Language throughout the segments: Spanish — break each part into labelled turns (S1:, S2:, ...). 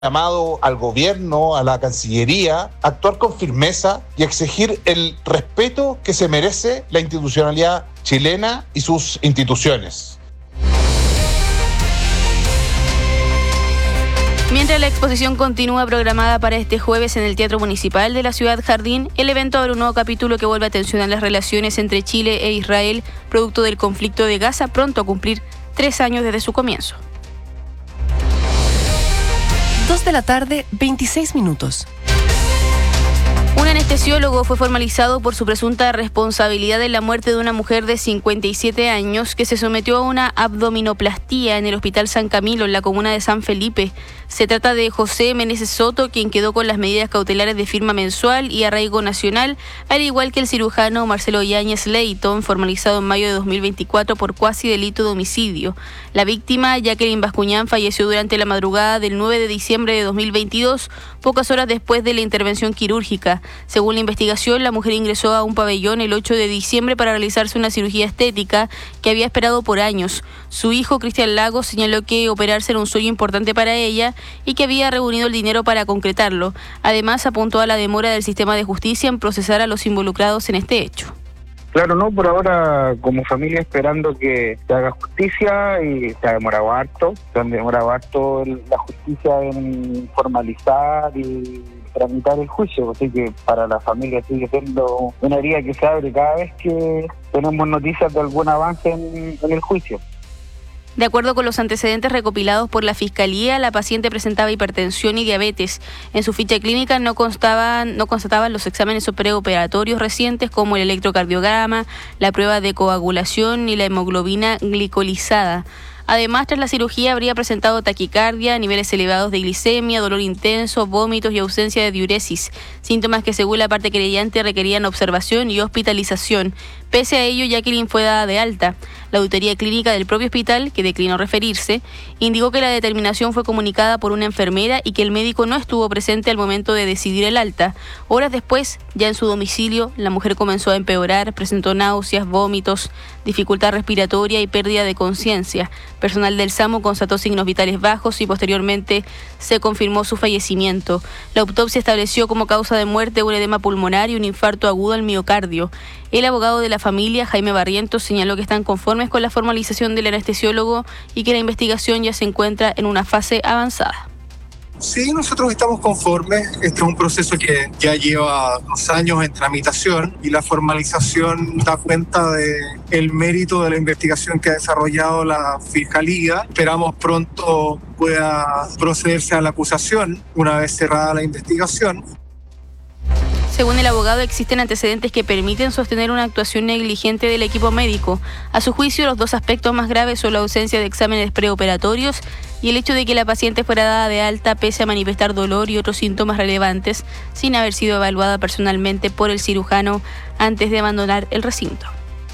S1: llamado al gobierno, a la Cancillería, a actuar con firmeza y exigir el respeto que se merece la institucionalidad chilena y sus instituciones.
S2: Mientras la exposición continúa programada para este jueves en el Teatro Municipal de la Ciudad Jardín, el evento abre un nuevo capítulo que vuelve a tensionar las relaciones entre Chile e Israel, producto del conflicto de Gaza, pronto a cumplir 3 años desde su comienzo.
S3: 2:26 p.m.
S2: Un anestesiólogo fue formalizado por su presunta responsabilidad en la muerte de una mujer de 57 años que se sometió a una abdominoplastía en el Hospital San Camilo, en la comuna de San Felipe. Se trata de José Meneses Soto, quien quedó con las medidas cautelares de firma mensual y arraigo nacional, al igual que el cirujano Marcelo Yáñez Leighton, formalizado en mayo de 2024 por cuasi delito de homicidio. La víctima, Jacqueline Bascuñán, falleció durante la madrugada del 9 de diciembre de 2022, pocas horas después de la intervención quirúrgica. Según la investigación, la mujer ingresó a un pabellón el 8 de diciembre para realizarse una cirugía estética que había esperado por años. Su hijo, Cristian Lagos, señaló que operarse era un sueño importante para ella y que había reunido el dinero para concretarlo. Además, apuntó a la demora del sistema de justicia en procesar a los involucrados en este hecho.
S4: Claro, no, por ahora como familia esperando que se haga justicia y se ha demorado harto, la justicia en formalizar y tramitar el juicio, así que para la familia sigue siendo una herida que se abre cada vez que tenemos noticias de algún avance en el juicio.
S2: De acuerdo con los antecedentes recopilados por la Fiscalía, la paciente presentaba hipertensión y diabetes. En su ficha clínica no constataban los exámenes preoperatorios recientes como el electrocardiograma, la prueba de coagulación ni la hemoglobina glicolizada. Además, tras la cirugía habría presentado taquicardia, niveles elevados de glicemia, dolor intenso, vómitos y ausencia de diuresis, síntomas que según la parte querellante requerían observación y hospitalización. Pese a ello, Jacqueline fue dada de alta. La auditoría clínica del propio hospital, que declinó referirse, indicó que la determinación fue comunicada por una enfermera y que el médico no estuvo presente al momento de decidir el alta. Horas después, ya en su domicilio, la mujer comenzó a empeorar, presentó náuseas, vómitos, dificultad respiratoria y pérdida de conciencia. Personal del SAMU constató signos vitales bajos y posteriormente se confirmó su fallecimiento. La autopsia estableció como causa de muerte un edema pulmonar y un infarto agudo al miocardio. El abogado de la familia, Jaime Barrientos, señaló que están conformes con la formalización del anestesiólogo y que la investigación ya se encuentra en una fase avanzada.
S5: Sí, nosotros estamos conformes. Este es un proceso que ya lleva 2 años en tramitación y la formalización da cuenta del mérito de la investigación que ha desarrollado la Fiscalía. Esperamos pronto pueda procederse a la acusación una vez cerrada la investigación.
S2: Según el abogado, existen antecedentes que permiten sostener una actuación negligente del equipo médico. A su juicio, los 2 aspectos más graves son la ausencia de exámenes preoperatorios y el hecho de que la paciente fuera dada de alta pese a manifestar dolor y otros síntomas relevantes sin haber sido evaluada personalmente por el cirujano antes de abandonar el recinto.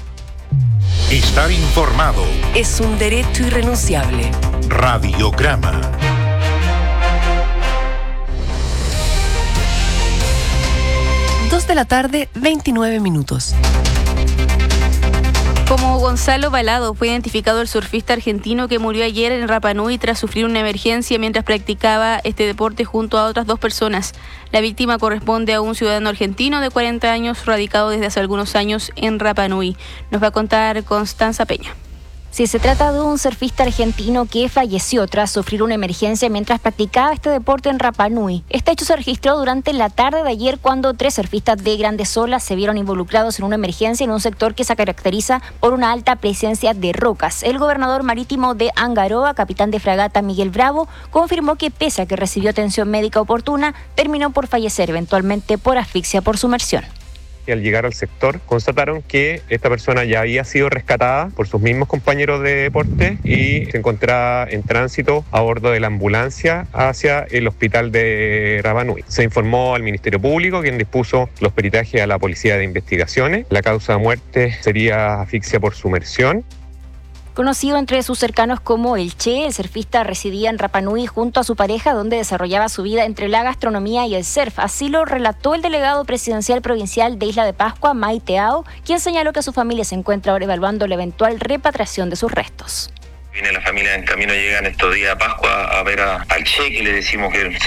S6: Estar informado
S3: es un derecho irrenunciable.
S6: Radiograma.
S3: 2:29 p.m.
S2: Como Gonzalo Balado fue identificado el surfista argentino que murió ayer en Rapa Nui tras sufrir una emergencia mientras practicaba este deporte junto a otras 2 personas. La víctima corresponde a un ciudadano argentino de 40 años radicado desde hace algunos años en Rapa Nui. Nos va a contar Constanza Peña.
S7: Sí, se trata de un surfista argentino que falleció tras sufrir una emergencia mientras practicaba este deporte en Rapa Nui. Este hecho se registró durante la tarde de ayer cuando 3 surfistas de grandes olas se vieron involucrados en una emergencia en un sector que se caracteriza por una alta presencia de rocas. El gobernador marítimo de Angaroa, capitán de fragata Miguel Bravo, confirmó que pese a que recibió atención médica oportuna, terminó por fallecer eventualmente por asfixia por sumersión.
S8: Al llegar al sector, constataron que esta persona ya había sido rescatada por sus mismos compañeros de deporte y se encontraba en tránsito a bordo de la ambulancia hacia el hospital de Rapa Nui. Se informó al Ministerio Público, quien dispuso los peritajes a la Policía de Investigaciones. La causa de muerte sería asfixia por sumersión.
S7: Conocido entre sus cercanos como el Che, el surfista residía en Rapa Nui junto a su pareja, donde desarrollaba su vida entre la gastronomía y el surf. Así lo relató el delegado presidencial provincial de Isla de Pascua, Maite Ao, quien señaló que su familia se encuentra ahora evaluando la eventual repatriación de sus restos.
S9: Viene la familia en camino, llegan estos días a Pascua a ver al Che, que le decimos que